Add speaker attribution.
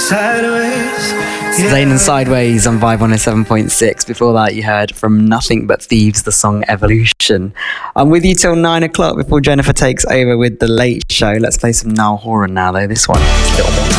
Speaker 1: Zayn and Sideways on Vibe 107.6. Before that, you heard from Nothing But Thieves, the song Evolution. I'm with you till 9 o'clock before Jennifer takes over with The Late Show. Let's play some Niall Horan now, though. This one is a little more